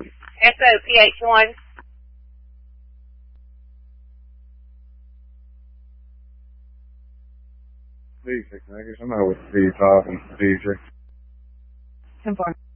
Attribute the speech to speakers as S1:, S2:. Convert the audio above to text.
S1: SOPH1.
S2: D6, niggas. I'm not with the talking, DJ.
S1: 10-4.